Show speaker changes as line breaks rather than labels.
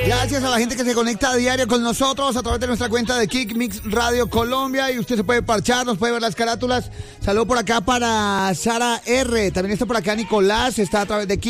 Gracias a la gente que se conecta a diario con nosotros a través de nuestra cuenta de Kick Mix Radio Colombia. Y usted se puede parchar, nos puede ver las carátulas. Saludo por acá para Sara R. También está por acá Nicolás, está a través de Kick.